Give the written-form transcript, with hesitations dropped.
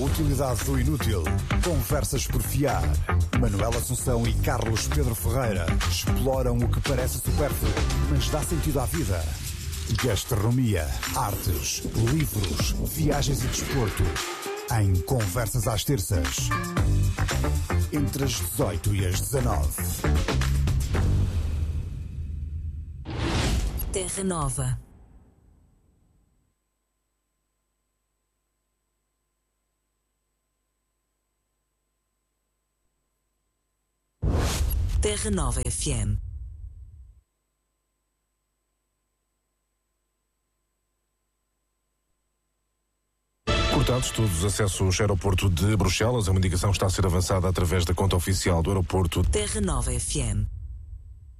utilidade do inútil. Conversas por fiar. Manuel Assunção e Carlos Pedro Ferreira exploram o que parece supérfluo, mas dá sentido à vida. Gastronomia, artes, livros, viagens e desporto. Em Conversas às Terças. Entre as 18 e as 19. Terra Nova. Terra Nova FM. Cortados todos os acessos ao aeroporto de Bruxelas. A uma indicação está a ser avançada através da conta oficial do aeroporto. Terra Nova FM.